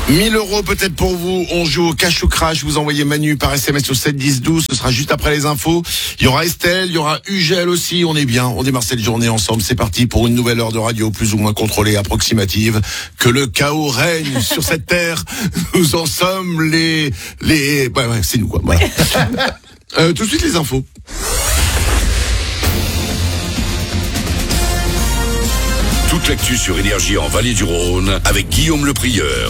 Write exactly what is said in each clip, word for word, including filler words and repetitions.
mille euros peut-être pour vous. On joue au cash ou crash. Vous envoyez Manu par S M S au sept dix douze. Ce sera juste après les infos. Il y aura Estelle, il y aura Ugel aussi. On est bien. On démarre cette journée ensemble. C'est parti pour une nouvelle heure de radio plus ou moins contrôlée, approximative. Que le chaos règne sur cette terre. Nous en sommes les... les... Ouais, ouais, c'est nous quoi. Voilà. euh, tout de suite les infos. Toute l'actu sur Énergie en Vallée du Rhône avec Guillaume Le Prieur.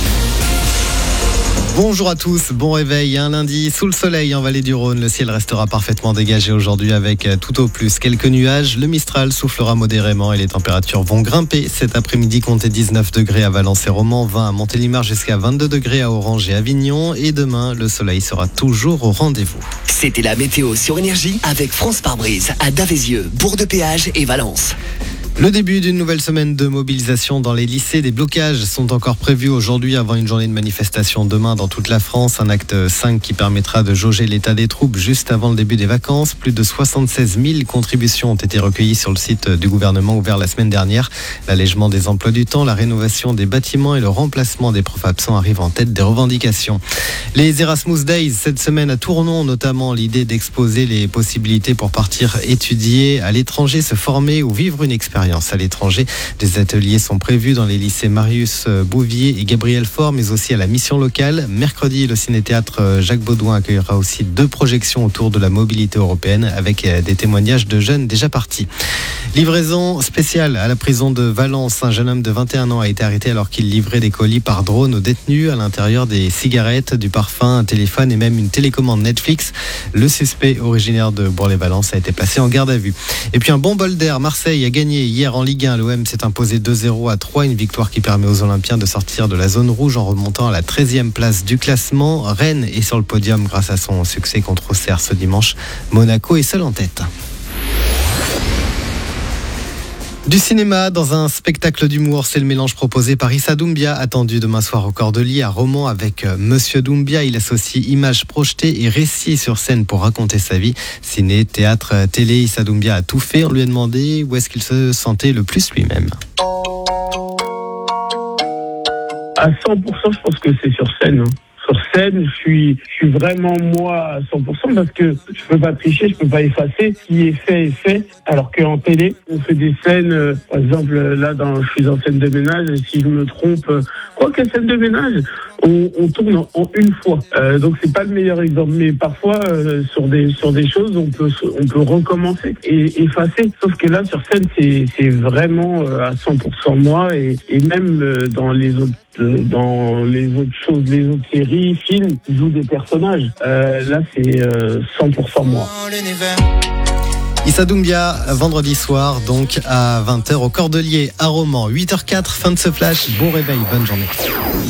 Bonjour à tous, bon réveil, un lundi sous le soleil en Vallée du Rhône. Le ciel restera parfaitement dégagé aujourd'hui avec tout au plus quelques nuages. Le Mistral soufflera modérément et les températures vont grimper. Cet après-midi, comptez dix-neuf degrés à Valence et Romans, vingt à Montélimar jusqu'à vingt-deux degrés à Orange et Avignon. Et demain, le soleil sera toujours au rendez-vous. C'était la météo sur Énergie avec France Pare-Brise à Davézieux, Bourg-de-Péage et Valence. Le début d'une nouvelle semaine de mobilisation dans les lycées. Des blocages sont encore prévus aujourd'hui avant une journée de manifestation demain dans toute la France. Un acte cinq qui permettra de jauger l'état des troupes juste avant le début des vacances. Plus de soixante-seize mille contributions ont été recueillies sur le site du gouvernement ouvert la semaine dernière. L'allègement des emplois du temps, la rénovation des bâtiments et le remplacement des profs absents arrivent en tête des revendications. Les Erasmus Days, cette semaine à Tournon, notamment l'idée d'exposer les possibilités pour partir étudier à l'étranger, se former ou vivre une expérience à l'étranger. Des ateliers sont prévus dans les lycées Marius Bouvier et Gabriel Faure, mais aussi à la mission locale. Mercredi, le ciné-théâtre Jacques Baudouin accueillera aussi deux projections autour de la mobilité européenne avec des témoignages de jeunes déjà partis. Livraison spéciale à la prison de Valence. Un jeune homme de vingt et un ans a été arrêté alors qu'il livrait des colis par drone aux détenus. À l'intérieur, des cigarettes, du parfum, un téléphone et même une télécommande Netflix. Le suspect originaire de Bourg-les-Valence a été placé en garde à vue. Et puis un bon bol d'air. Marseille a gagné hier en Ligue un. L'O M s'est imposé deux zéro à Troyes. Une victoire qui permet aux Olympiens de sortir de la zone rouge en remontant à la treizième place du classement. Rennes est sur le podium grâce à son succès contre Auxerre ce dimanche. Monaco est seul en tête. Du cinéma dans un spectacle d'humour, c'est le mélange proposé par Issa Doumbia, attendu demain soir au Cordelier à Romans avec Monsieur Doumbia. Il associe images projetées et récits sur scène pour raconter sa vie. Ciné, théâtre, télé, Issa Doumbia a tout fait. On lui a demandé où est-ce qu'il se sentait le plus lui-même. À cent pour cent, je pense que c'est sur scène. Sur scène, je suis, je suis vraiment moi à cent pour cent parce que je peux pas tricher, je peux pas effacer. Ce qui est fait est fait. Alors qu'en télé, on fait des scènes, euh, par exemple, là, dans, je suis en scène de ménage, et si je me trompe, euh, quoi que scène de ménage, on, on tourne en, en une fois. Euh, donc c'est pas le meilleur exemple, mais parfois euh, sur des sur des choses, on peut on peut recommencer et effacer. Sauf que là, sur scène, c'est c'est vraiment euh, à cent pour cent moi et, et même euh, dans les autres dans les autres choses, les autres séries, films, je joue des personnages. Euh, là, c'est euh, cent pour cent moi. Issa Doumbia, vendredi soir, donc à vingt heures au Cordelier à Romans. huit heures zéro quatre, fin de ce flash. Bon réveil, bonne journée.